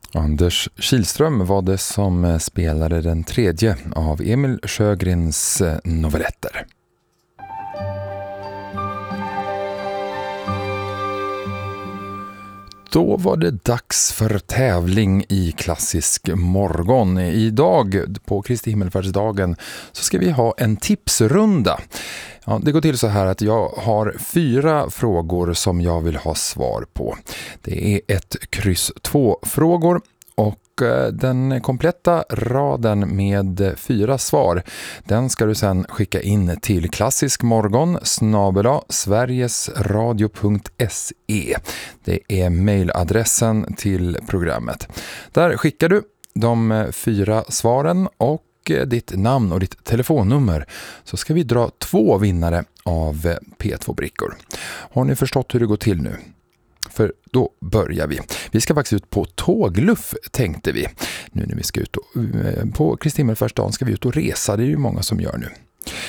Anders Kihlström var det som spelade den tredje av Emil Sjögrens novelletter. Då var det dags för tävling i klassisk morgon. Idag på Kristi himmelfärdsdagen så ska vi ha en tipsrunda. Ja, det går till så här att jag har 4 frågor som jag vill ha svar på. Det är 1 X 2 frågor. Och den kompletta raden med 4 svar, den ska du sen skicka in till klassiskmorgon@sverigesradio.se. Det är mejladressen till programmet. Där skickar du de 4 svaren och ditt namn och ditt telefonnummer, så ska vi dra 2 vinnare av P2-brickor. Har ni förstått hur det går till nu? För då börjar vi. Vi ska faktiskt ut på tågluff, tänkte vi. Nu när vi ska ut på Kristi himmelfärdsdagen ska vi ut och resa. Det är ju många som gör nu.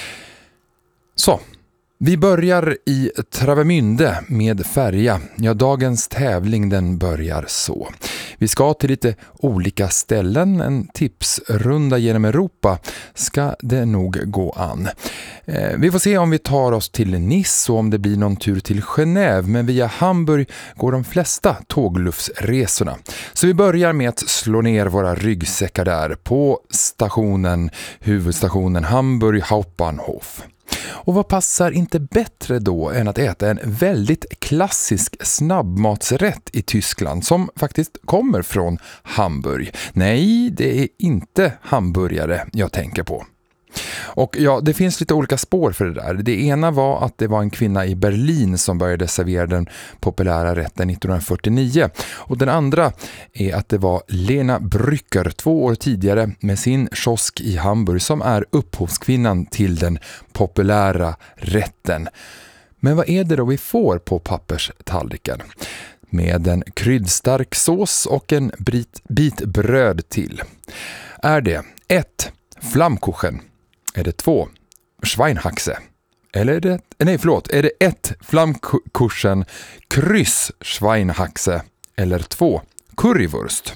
Så, vi börjar i Travemünde med färja. Ja, dagens tävling den börjar så. Vi ska till lite olika ställen. En tipsrunda genom Europa ska det nog gå an. Vi får se om vi tar oss till Nice och om det blir någon tur till Genève. Men via Hamburg går de flesta tågluffsresorna. Så vi börjar med att slå ner våra ryggsäckar där på huvudstationen Hamburg Hauptbahnhof. Och vad passar inte bättre då än att äta en väldigt klassisk snabbmatsrätt i Tyskland som faktiskt kommer från Hamburg? Nej, det är inte hamburgare jag tänker på. Och ja, det finns lite olika spår för det där. Det ena var att det var en kvinna i Berlin som började servera den populära rätten 1949. Och den andra är att det var Lena Brücker 2 år tidigare med sin kiosk i Hamburg som är upphovskvinnan till den populära rätten. Men vad är det då vi får på papperstallriken? Med en kryddstark sås och en bit bröd till. Är det 1. Flammkuchen? Är det 2 Schweinhaxe? Eller är det 1 Flammkuchen kryss Schweinhaxe eller 2 currywurst?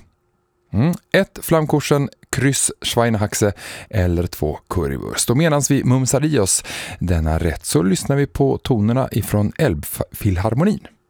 1 Flammkuchen kryss Schweinhaxe eller 2 currywurst. Och medan vi mumsar i oss denna rätt så lyssnar vi på tonerna ifrån Elbphilharmonin.